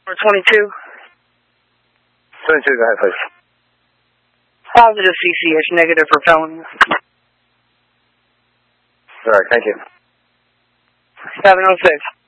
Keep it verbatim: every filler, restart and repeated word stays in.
twenty-two. twenty-two, go ahead, please. Positive C C H, negative for felony. All right, thank you. seven oh six.